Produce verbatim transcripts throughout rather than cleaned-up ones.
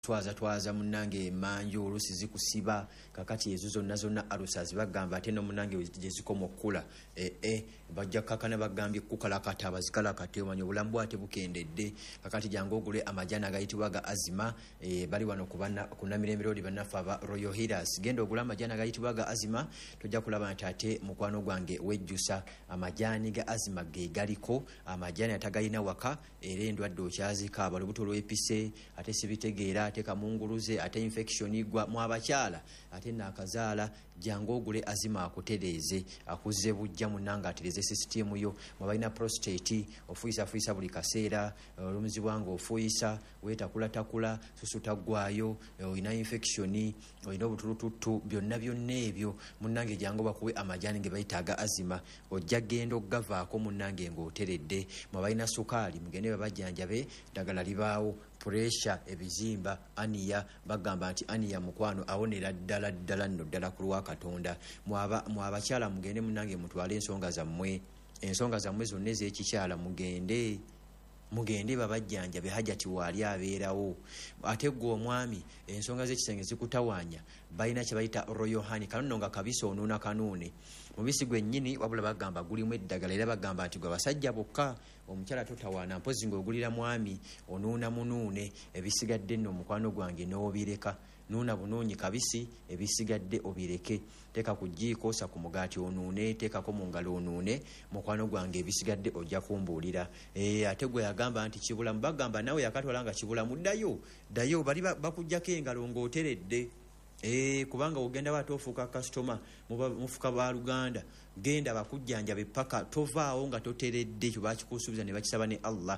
twaza twaza munange manju olusi zikusiba kakati ezo zonna zonna alusazi bagamba ate no munange jezikoma okula e e bajja kakana bagambye kukala kata abazikala kate omanyo bulambu ate bukendedde kakati jango ogule amajana gayitibwa ga azima e, bali wano kubana kunamira emirodi banafa aba Royal Healers gendo ogula amajana gayitibwa ga azima tojja kulaba nti ate mukwano gwange wejjusa amajani ga azima ge galiko amajani atagayina waka era endwadde okyazika abalubuto lwepise ate sibitegeera ate kamunguluze ate infection igwa mu abakyala ate nakazaala jango ogule azima akutereze akuze bujja munanga atereze system yo mwabalina prostate ofuisa fuisa buli kaseera olumuzi wango ofuisa weta kula takula susuta gwayo ina infection oyina obutulututu byonna byonna ebyo munange jango bakuwe amajani nge bayitaga azima ojja gendo gavaako munange ng'oteredde mwabalina sukali mugende babajjanjabe dagala libaawo pressure ebizimba aniya bagamba nti aniya mukwano awonera ddala ddala nno ddala ku lwa Katonda mwaba mwabakyala mugende munange mutwale ensonga zammwe ensonga zammwe zonna ez'ekikyala mugende mugende babajjanja behajati wali abeerawo ate gwe omwami ensonga z'ekisenge zikutawanya balina kye bayita Royal Honey kanono nga kabisa onuuna kanuune mubisi gwe nnyini wabula bagamba gulimu eddagala era bagamba nti gwe basajja bokka omukyala totawaana mpozi ng'ogulira mwami onuuna munuune ebisigadde nno omukwano gwange n'obireka nuuna bunoonyi kabisi ebisigadde obireke teeka ku jjiiko osa ku mugaati onuune teekako mu ngalo onuune mukwano gwange ebisigadde ojja kumbuulira e, ate gwe yagamba nti kibulamu bagamba nawe yakatwala nga kibulamu ddayo ddayo bali bakuggyako engalo ng'oteredde e, kubanga ogenda bate ofuuka kasitoma mufuka ba Luganda genda bakujjanja bepaka tovaawo nga toteredde kyo bakikusuubiza ne bakisaba ne Allah.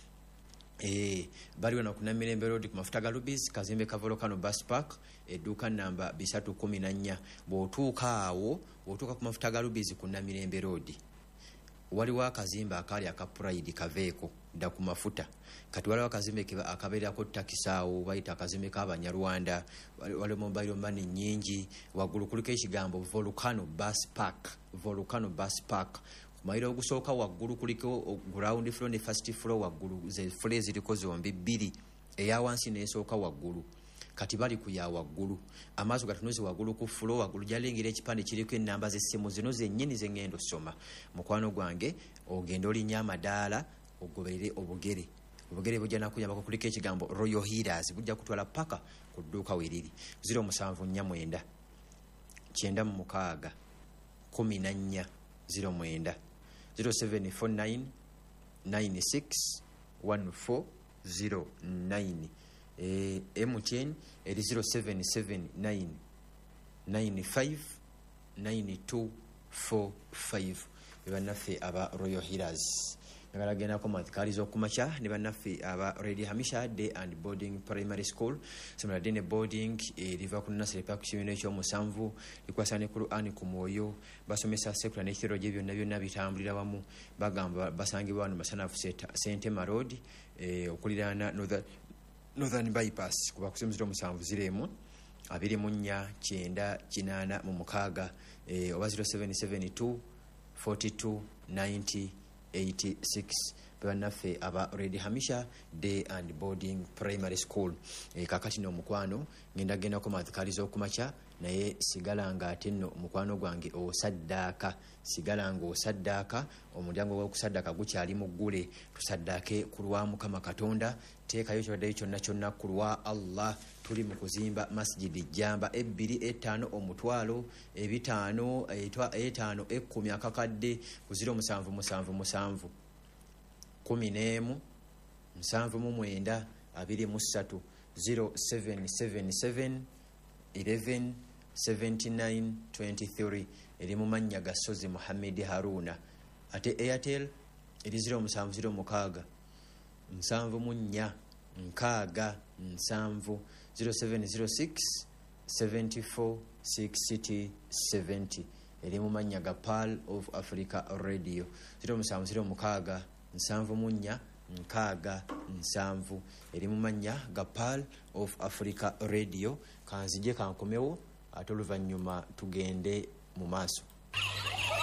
Eh bali wana kuna Mirembe Road ku mafuta ga Rubies kazimbe ka Volcano Bus Park eduka namba bisatu kumi na nnya bwotuuka awo bwotuuka ku mafuta ga Rubies kuna Mirembe Road waliwo akazimbe akali aka Pride kaveeko da ku mafuta kati waliwo akazimbe akabeera ko takisaawo bayita akazimbe k'Abanyarwanda waliwo mobile money nyingi waggulu kuliko ekigambo Volcano Bus Park Volcano Bus Park mairo ogusooka waggulu kuliko ground floor ne first floor waggulu ze floor ziriko zombi bbiri eya wansi n'esooka waggulu kati bali ku ya waggulu amaaso gatunuzi waggulu ku floor waggulu jalengera ekipande kiriko ennamba z'essimu zino zennyini ze ngendo soma mukwano gwange ogenda olinya amadaala ogoberere obugere obugere bujja nakuyambako kuliko ekigambo Royal Healers bujja kutwala paka ku dduuka weriri zero musanvu nnya mwenda kyenda mu mukaaga kumi na nnya zero mwenda zero seven four nine nine six one four zero nine eh M T N eri zero seven seven nine nine five nine two four five banafe aba Royal Healers nagalagena ko mathikalizo kumacha ne banafe aba Ready Hamisha Day and Boarding Primary School semana dine boarding e riva kunna sepa kushimene cyo musanvu ikwasane ku ani ku moyo basomesa sekula ne kiro je byonna byonna bitambulira wamu bagamba basangibwa wano masana fuseta Sentema Road e okulirana northern northern bypass kuba kusemziro musanvu ziremu abiri munnya kyenda kinana mu mukaaga e oba zero seven seven two forty-two ninety eighty-six banafe aba Ready Hamisha Day and Boarding Primary School e kakati no mukwano ngenda genda ko mathikalizo okumacha naye sigalanga atenno mukwano gwange osaddaka sigalanga osaddaka omulyango gwa kusaddaka gukyali muggule tusaddake kulwa Mukama Katonda teekayo kyodde kyonna kyonna kulwa Allah tuli mu kuzimba masjidi jamba ebbiri etaano omutwalo ebitaano etwa etaano ekkumi akakadde ku zero musanvu musanvu musanvu kumi n'emu musanvu mu mwenda abiri mu ssatu zero seven seven seven eleven seventy-nine twenty-three eri mu mannya ga Sozi Muhammad Haruna ate Airtel eri zero musanvu zero mukaaga musanvu mu nnya nkaaga nsanvu zero seven zero six seventy-four sixty seventy eri mu mannya ga Pearl of Africa Radio zero musanvu zero mukaaga nsanvu mu nnya nkaaga nsanvu eri mu mannya ga Pearl of Africa Radio kanzije kankomewo ate oluvannyuma tugende mu maaso.